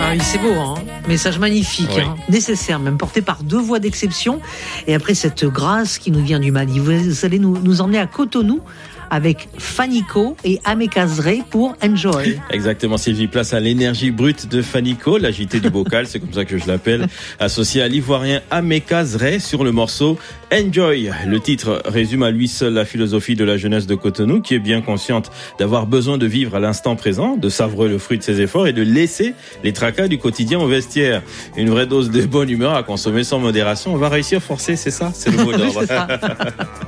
Ah oui, c'est beau, hein. Message magnifique, Oui. hein. Nécessaire, même porté par deux voix d'exception. Et après cette grâce qui nous vient du Mali, vous allez nous emmener à Cotonou avec Fanico et Amekazre pour Enjoy. Exactement, Sylvie, place à l'énergie brute de Fanico, l'agité du bocal, c'est comme ça que je l'appelle, associé à l'ivoirien Amekazre sur le morceau Enjoy. Le titre résume à lui seul la philosophie de la jeunesse de Cotonou, qui est bien consciente d'avoir besoin de vivre à l'instant présent, de savourer le fruit de ses efforts et de laisser les tracas du quotidien au vestiaire. Une vraie dose de bonne humeur à consommer sans modération. On va réussir à forcer, c'est ça? C'est le mot d'ordre. C'est ça.